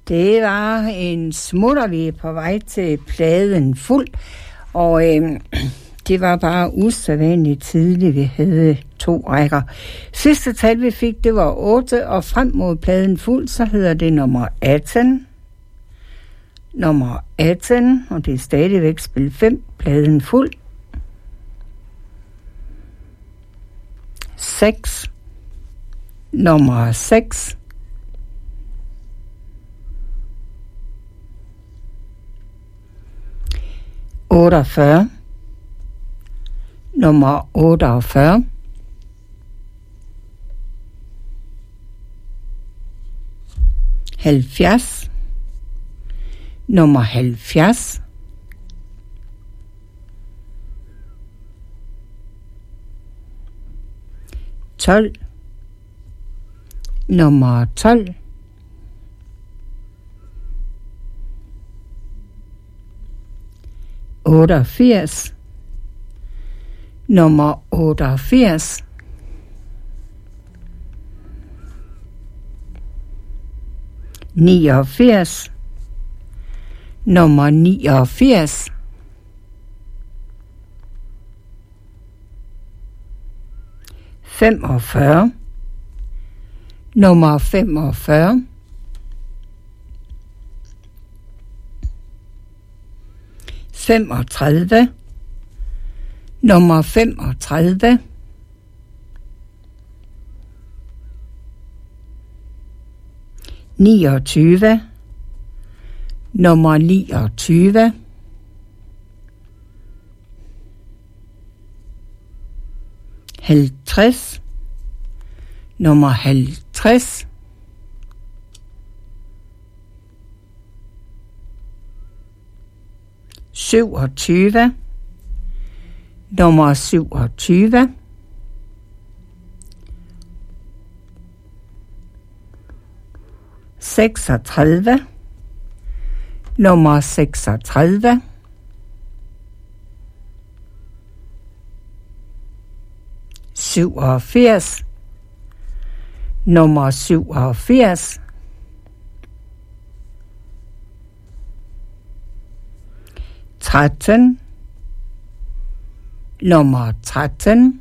Det var en smutter, vi er på vej til pladen fuld, og det var bare usædvanligt tidligt, vi havde 2 rækker. Sidste tal, vi fik, det var 8, og frem mod pladen fuld, så hedder det nummer 18. Nummer 18, og det er stadigvæk spil 5, pladen fuld. 6. Nummer 6. 48. Nummer 48. 70. Nummer 70. 12. Nummer 12. 88. Nummer 88. 89. Nummer 89. 45. Nummer 45. 35. Nummer 35. 29. Nummer 29. 50. Nummer 50. 27. Nummer 27. 36. Nummer 36. 87. Nummer 87. 13. Nummer 13.